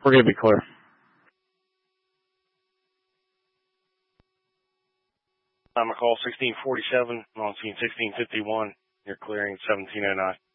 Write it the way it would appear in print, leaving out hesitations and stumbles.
We're going to be clear. I'm a call 1647, on scene 1651. You're clearing 1709.